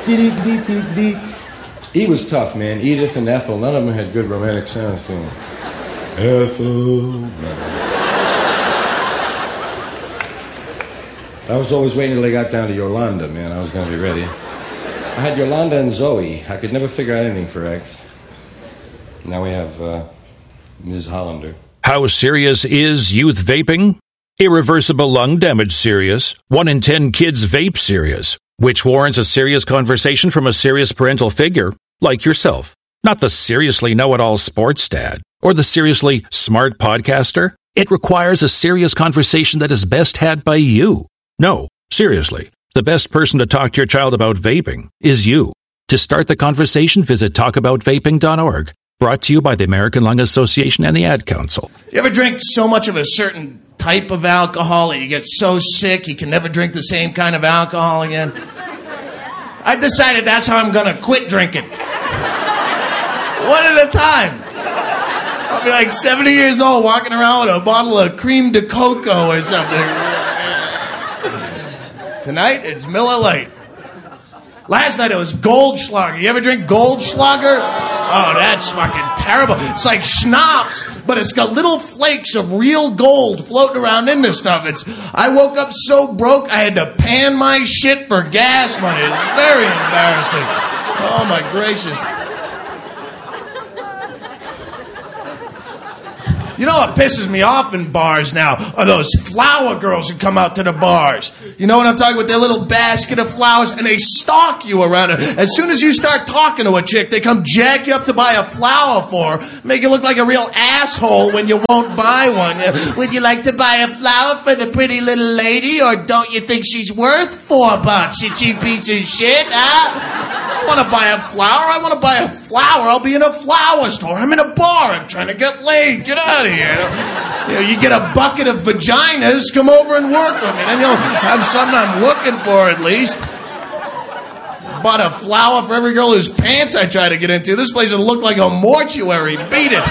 E was tough, man. Edith and Ethel, none of them had good romantic sounds to them. Ethel. I was always waiting till they got down to Yolanda, man. I was going to be ready. I had Yolanda and Zoe. I could never figure out anything for X. Now we have Ms. Hollander. How serious is youth vaping? Irreversible lung damage serious. 1 in 10 kids vape serious, which warrants a serious conversation from a serious parental figure like yourself. Not the seriously know-it-all sports dad or the seriously smart podcaster. It requires a serious conversation that is best had by you. No, seriously, the best person to talk to your child about vaping is you. To start the conversation, visit talkaboutvaping.org. Brought to you by the American Lung Association and the Ad Council. You ever drink so much of a certain type of alcohol that you get so sick you can never drink the same kind of alcohol again? I decided that's how I'm going to quit drinking. One at a time. I'll be like 70 years old walking around with a bottle of cream de cocoa or something. Tonight, it's Miller Lite. Last night, it was Goldschlager. You ever drink Goldschlager? Oh, that's fucking terrible. It's like schnapps, but it's got little flakes of real gold floating around in this stuff. I woke up so broke, I had to pan my shit for gas money. It's very embarrassing. Oh, my gracious. You know what pisses me off in bars now are those flower girls who come out to the bars. You know what I'm talking about? With their little basket of flowers, and they stalk you around it. As soon as you start talking to a chick, they come jack you up to buy a flower for her, make you look like a real asshole when you won't buy one. Would you like to buy a flower for the pretty little lady, or don't you think she's worth $4, you cheap piece of shit, huh? I don't want to buy a flower. I want to buy a flower. I'll be in a flower store. I'm in a bar. I'm trying to get laid. Get out of here. You get a bucket of vaginas. Come over and work with me. Then you'll have something I'm looking for at least. Bought a flower for every girl whose pants I try to get into. This place will look like a mortuary. Beat it.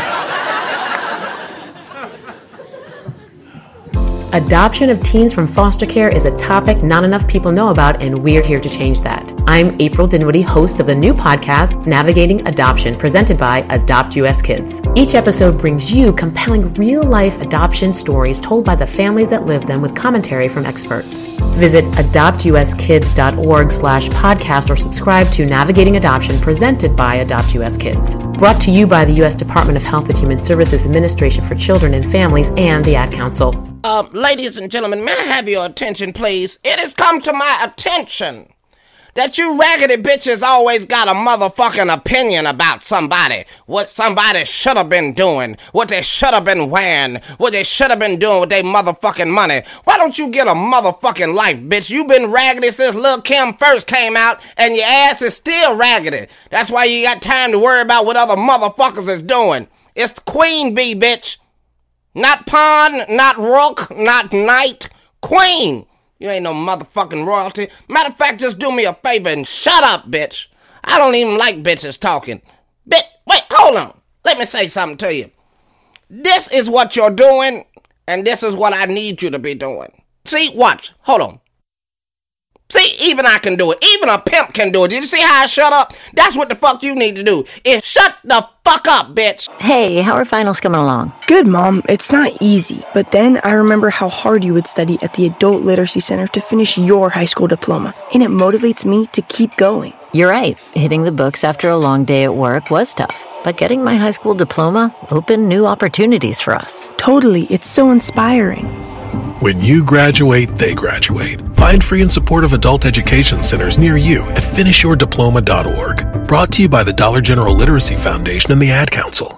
Adoption of teens from foster care is a topic not enough people know about, and we're here to change that. I'm April Dinwiddie, host of the new podcast, Navigating Adoption, presented by Adopt US Kids. Each episode brings you compelling real-life adoption stories told by the families that live them with commentary from experts. Visit adoptuskids.org/podcast or subscribe to Navigating Adoption, presented by Adopt US Kids. Brought to you by the U.S. Department of Health and Human Services Administration for Children and Families and the Ad Council. Ladies and gentlemen, may I have your attention, please? It has come to my attention that you raggedy bitches always got a motherfucking opinion about somebody. What somebody should have been doing, what they should have been wearing, what they should have been doing with their motherfucking money. Why don't you get a motherfucking life, bitch? You been raggedy since Lil' Kim first came out, and your ass is still raggedy. That's why you got time to worry about what other motherfuckers is doing. It's the queen bee, bitch. Not pawn, not rook, not knight. Queen. You ain't no motherfucking royalty. Matter of fact, just do me a favor and shut up, bitch. I don't even like bitches talking. Wait, hold on. Let me say something to you. This is what you're doing, and this is what I need you to be doing. See, watch. Hold on. See, even I can do it. Even a pimp can do it. Did you see how I shut up? That's what the fuck you need to do. Is shut the fuck up, bitch. Hey, how are finals coming along? Good, Mom. It's not easy. But then I remember how hard you would study at the Adult Literacy Center to finish your high school diploma. And it motivates me to keep going. You're right. Hitting the books after a long day at work was tough. But getting my high school diploma opened new opportunities for us. Totally. It's so inspiring. When you graduate, they graduate. Find free and supportive adult education centers near you at finishyourdiploma.org. Brought to you by the Dollar General Literacy Foundation and the Ad Council.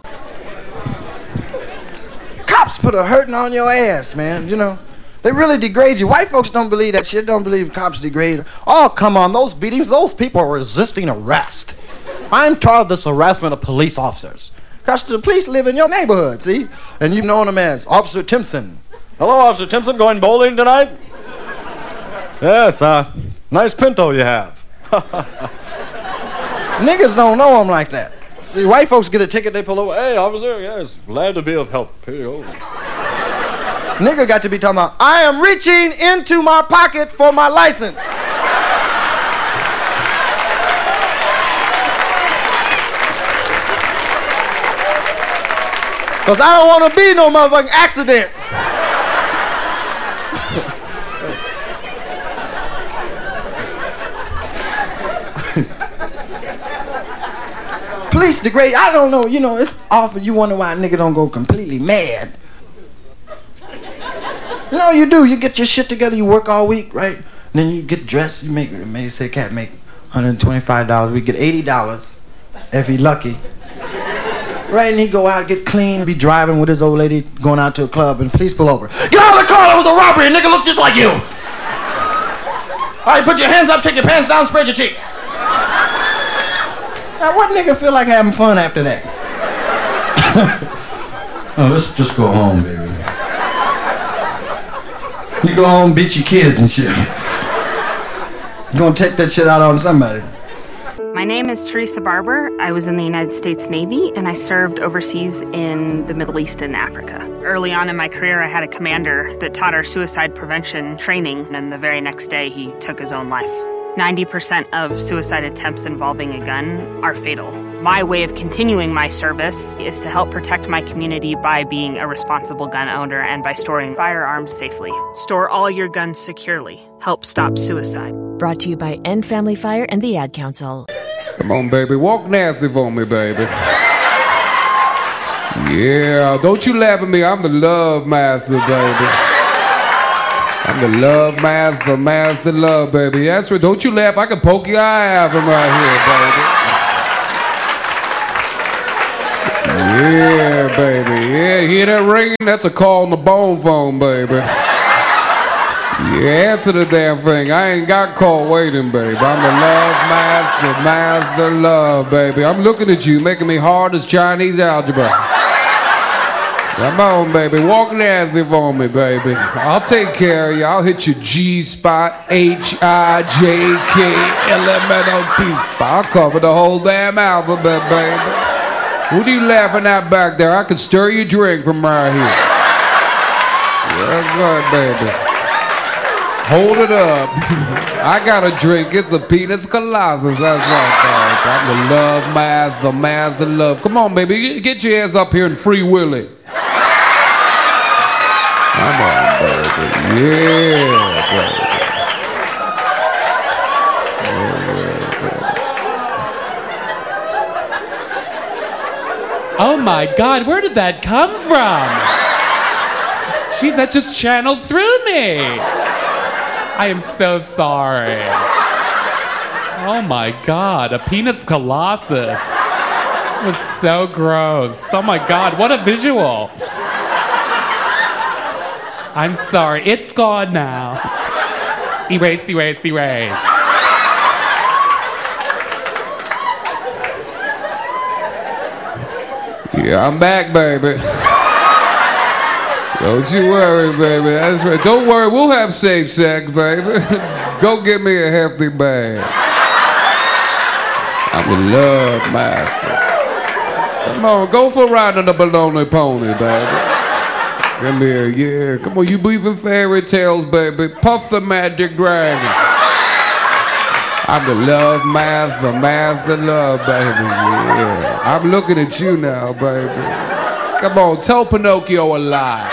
Cops put a hurting on your ass, man, you know. They really degrade you. White folks don't believe that shit, don't believe cops degrade. Oh, come on, those beatings, those people are resisting arrest. I'm tired of this harassment of police officers. Because the police live in your neighborhood, see? And you've known them as Officer Timpson. Hello, Officer Timpson, going bowling tonight? Yes, nice Pinto you have. Niggas don't know them like that. See, white folks get a ticket, they pull over. Hey, officer, yes, glad to be of help. Here you go. Nigga got to be talking about, I am reaching into my pocket for my license. Because I don't want to be no motherfucking accident. Police degrade, I don't know, you know, it's often you wonder why a nigga don't go completely mad. You know, you do, you get your shit together, you work all week, right? And then you get dressed, you make, maybe say cat make $125, we get $80 if he lucky. Right, and he go out, get clean, be driving with his old lady, going out to a club, and police pull over. Get out of the car, that was a robbery, a nigga looks just like you! All right, put your hands up, take your pants down, spread your cheeks. Now, what nigga feel like having fun after that? Oh, let's just go home, baby. You go home, beat your kids and shit. You gonna take that shit out on somebody. My name is Teresa Barber. I was in the United States Navy, and I served overseas in the Middle East and Africa. Early on in my career, I had a commander that taught our suicide prevention training, and the very next day, he took his own life. 90% of suicide attempts involving a gun are fatal. My way of continuing my service is to help protect my community by being a responsible gun owner and by storing firearms safely. Store all your guns securely. Help stop suicide. Brought to you by End Family Fire and the Ad Council. Come on, baby. Walk nasty for me, baby. Yeah, don't you laugh at me. I'm the love master, baby. I'm the love master, master love, baby. That's right. Don't you laugh. I can poke your eye out from right here, baby. Yeah, baby. Yeah, hear that ringing? That's a call on the bone phone, baby. Yeah, answer the damn thing. I ain't got call waiting, baby. I'm the love master, master love, baby. I'm looking at you, making me hard as Chinese algebra. Come on, baby. Walk nasty for me, baby. I'll take care of you. I'll hit your G-spot, H-I-J-K-L-M-N-O-P spot. I'll cover the whole damn alphabet, baby. What are you laughing at back there? I can stir your drink from right here. That's right, baby. Hold it up. I got a drink. It's a penis colossus. That's right, baby. I'm the love master, master love. Come on, baby. Get your ass up here and free Willy. Come on, baby. Yeah, baby. Oh my God, where did that come from? Gee, that just channeled through me. I am so sorry. Oh my God, a penis colossus. It was so gross. Oh my God, what a visual. I'm sorry, it's gone now. Erase, erase, erase. Yeah, I'm back, baby. Don't you worry, baby. That's right. Don't worry, we'll have safe sex, baby. Go get me a hefty bag. I'm the love master. Come on, go for a ride on the baloney pony, baby. Come here, yeah. Come on, you believe in fairy tales, baby. Puff the magic dragon. I'm the love master, master love, baby. Yeah. I'm looking at you now, baby. Come on, tell Pinocchio a lie.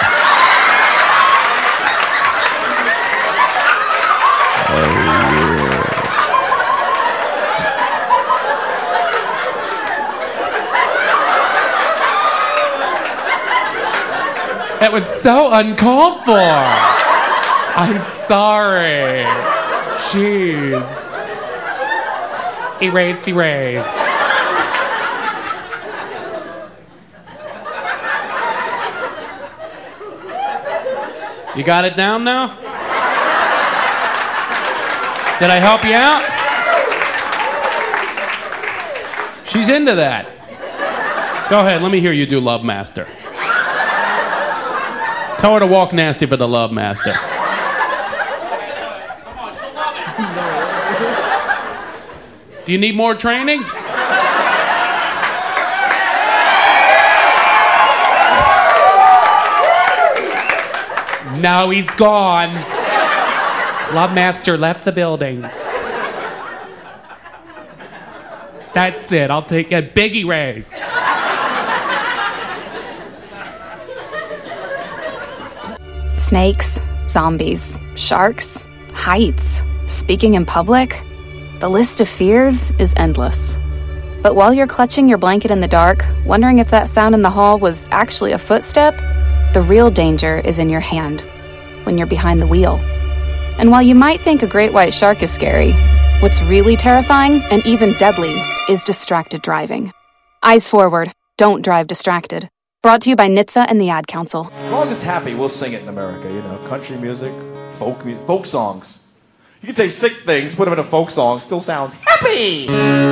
Oh, yeah. That was so uncalled for. I'm sorry. Jeez. Erase, erase. You got it down now? Did I help you out? She's into that. Go ahead, let me hear you do Love Master. Tell her to walk nasty for the Love Master. Do you need more training? No, he's gone. Love Master left the building. That's it. I'll take a big erase. Snakes, zombies, sharks, heights, speaking in public. The list of fears is endless. But while you're clutching your blanket in the dark, wondering if that sound in the hall was actually a footstep, the real danger is in your hand, when you're behind the wheel. And while you might think a great white shark is scary, what's really terrifying and even deadly is distracted driving. Eyes forward, don't drive distracted. Brought to you by NHTSA and the Ad Council. As long as it's happy, we'll sing it in America, country music, folk songs. You can say sick things, put them in a folk song, still sounds happy.